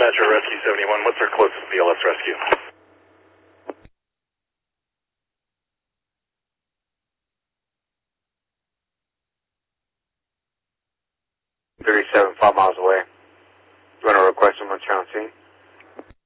Metro Rescue 71, what's our closest BLS rescue? .37, 5 miles away. You want to request someone on scene?